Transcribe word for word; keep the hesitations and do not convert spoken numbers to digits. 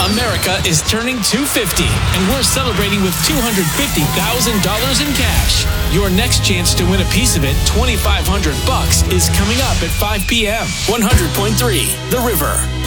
America is turning two hundred fifty, and we're celebrating with two hundred fifty thousand dollars in cash. Your next chance to win a piece of it, twenty-five hundred bucks, is coming up at five p.m. one hundred point three The River.